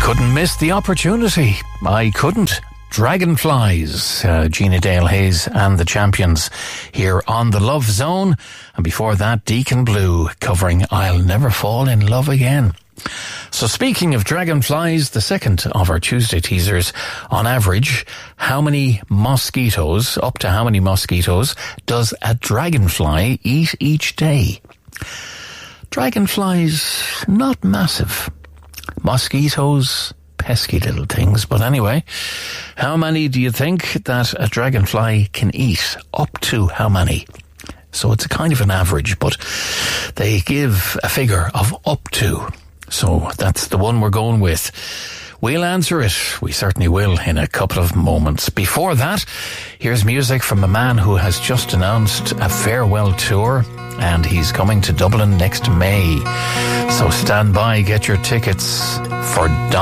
couldn't miss the opportunity. I couldn't. Dragonflies, Gina Dale Hayes and the Champions here on the Love Zone. And before that, Deacon Blue covering I'll Never Fall in Love Again. So speaking of dragonflies, the second of our Tuesday teasers, on average, how many mosquitoes, up to how many mosquitoes, does a dragonfly eat each day? Dragonflies, not massive. Mosquitoes, pesky little things. But anyway, how many do you think that a dragonfly can eat? Up to how many? So it's a kind of an average, but they give a figure of up to. So that's the one we're going with. We'll answer it. We certainly will in a couple of moments. Before that, here's music from a man who has just announced a farewell tour, and he's coming to Dublin next May. So stand by, get your tickets for